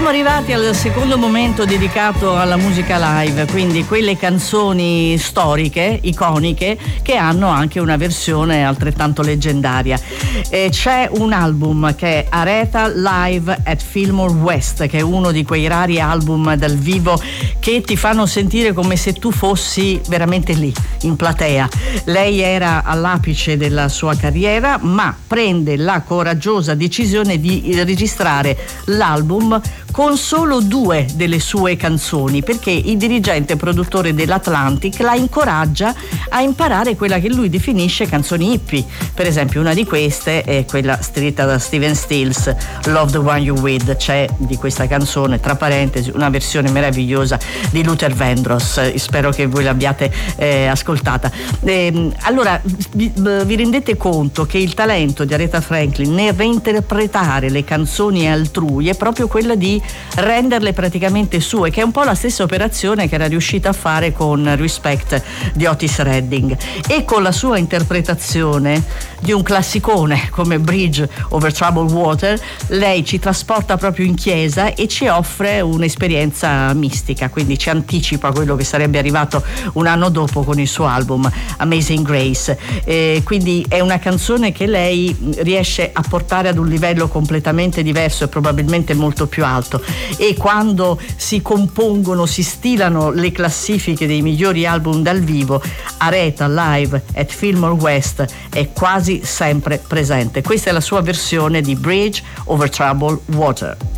Siamo arrivati al secondo momento dedicato alla musica live, quindi quelle canzoni storiche, iconiche, che hanno anche una versione altrettanto leggendaria. C'è un album che è Aretha Live at Fillmore West, che è uno di quei rari album dal vivo che ti fanno sentire come se tu fossi veramente lì, in platea. Lei era all'apice della sua carriera, ma prende la coraggiosa decisione di registrare l'album con solo 2 delle sue canzoni, perché il dirigente e produttore dell'Atlantic la incoraggia a imparare quella che lui definisce canzoni hippie. Per esempio, una di queste è quella scritta da Stephen Stills, Love the One You With. C'è di questa canzone, tra parentesi, una versione meravigliosa di Luther Vandross. Spero che voi l'abbiate ascoltata. Allora, vi rendete conto che il talento di Aretha Franklin nel reinterpretare le canzoni altrui è proprio quella di renderle praticamente sue, che è un po' la stessa operazione che era riuscita a fare con Respect di Otis Redding, e con la sua interpretazione di un classicone come Bridge over Troubled Water lei ci trasporta proprio in chiesa e ci offre un'esperienza mistica, quindi ci anticipa quello che sarebbe arrivato un anno dopo con il suo album Amazing Grace. Quindi è una canzone che lei riesce a portare ad un livello completamente diverso e probabilmente molto più alto, e quando si compongono, si stilano le classifiche dei migliori album dal vivo, Aretha Live at Fillmore West è quasi sempre presente. Questa è la sua versione di Bridge over Troubled Water.